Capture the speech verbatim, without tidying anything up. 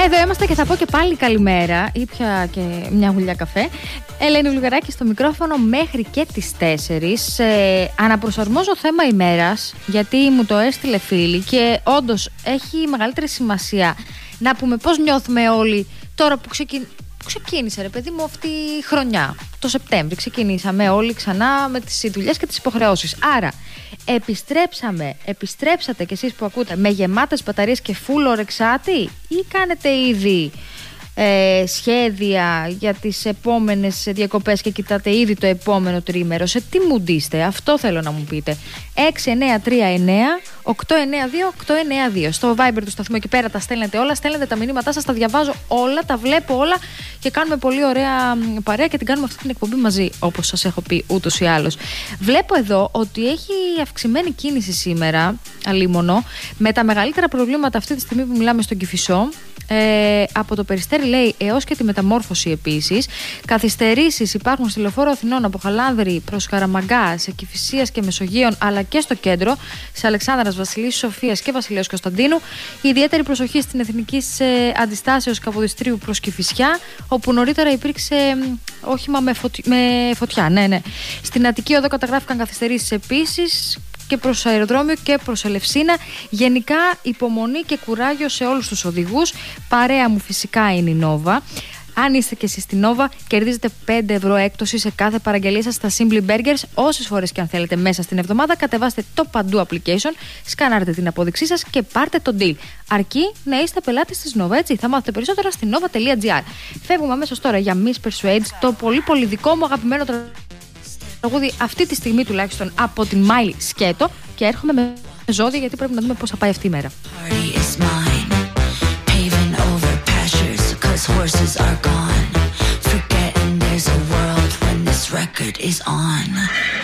Εδώ είμαστε και θα πω και πάλι καλημέρα. Ήπια και μια γουλιά καφέ. Ελένη Βουλγαράκη στο μικρόφωνο μέχρι και τις τέσσερις. Ε, αναπροσαρμόζω θέμα ημέρας, γιατί μου το έστειλε φίλη και όντως έχει μεγαλύτερη σημασία να πούμε πώς νιώθουμε όλοι τώρα που ξεκινήσαμε. Ξεκίνησε ρε παιδί μου αυτή η χρονιά. Το Σεπτέμβρη ξεκινήσαμε όλοι ξανά με τις δουλειές και τις υποχρεώσεις. Άρα επιστρέψαμε, επιστρέψατε κι εσείς που ακούτε με γεμάτες μπαταρίες και full ορεξάτη ή κάνετε ήδη ε, σχέδια για τις επόμενες διακοπές και κοιτάτε ήδη το επόμενο τρίμερο? Σε τι μουντίστε? Αυτό θέλω να μου πείτε. έξι εννιά τρία εννιά οκτώ εννιά δύο οκτώ εννιά δύο. Στο Viber του σταθμού εκεί πέρα τα στέλνετε όλα. Στέλνετε τα μηνύματά σας, τα διαβάζω όλα, τα βλέπω όλα και κάνουμε πολύ ωραία παρέα και την κάνουμε αυτή την εκπομπή μαζί, όπως σας έχω πει ούτως ή άλλως. Βλέπω εδώ ότι έχει αυξημένη κίνηση σήμερα, αλίμονο, με τα μεγαλύτερα προβλήματα αυτή τη στιγμή που μιλάμε στον Κηφισό. Ε, από το Περιστέρι λέει έως και τη Μεταμόρφωση επίσης. Καθυστερήσεις υπάρχουν στη Λεωφόρο Αθηνών από Χαλάνδρη προς Καραμαγκά, σε Κηφισίας και Μεσογείων, αλλά και στο κέντρο, σε Αλεξάνδρας, Βασιλής Σοφίας και Βασιλέως Κωνσταντίνου. Ιδιαίτερη προσοχή στην Εθνική ε, Αντιστάσεως Καποδιστρίου προς Κηφισιά, όπου νωρίτερα υπήρξε ε, όχημα με, φωτι... με φωτιά. Ναι, ναι. Στην Αττική Οδό καταγράφηκαν καθυστερήσεις επίσης και προς αεροδρόμιο και προς Ελευσίνα. Γενικά υπομονή και κουράγιο σε όλους τους οδηγούς. Παρέα μου φυσικά είναι η Nova. Αν είστε και εσείς στην Nova, κερδίζετε πέντε ευρώ έκπτωση σε κάθε παραγγελία σας στα Simply Burgers, όσες φορές και αν θέλετε μέσα στην εβδομάδα. Κατεβάστε το Παντού application, σκανάρετε την απόδειξή σας και πάρτε το deal. Αρκεί να είστε πελάτες της Nova, έτσι. Θα μάθετε περισσότερα στη nova τελεία gr. Φεύγουμε αμέσως τώρα για Miss Persuades, το πολύ πολύ δικό μου αγαπημένο τραγούδι αυτή τη στιγμή τουλάχιστον από την Miley Σκέτο, και έρχομαι με ζώδια γιατί πρέπει να δούμε πώς θα πάει αυτή η μέρα. Horses are gone, forgetting there's a world when this record is on.